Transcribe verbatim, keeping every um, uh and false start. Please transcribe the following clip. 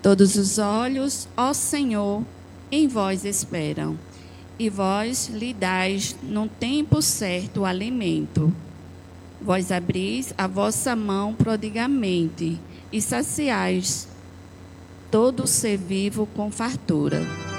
Todos os olhos, ó Senhor, em vós esperam, e vós lhe dais no tempo certo o alimento. Vós abris a vossa mão prodigamente, e saciais todo ser vivo com fartura.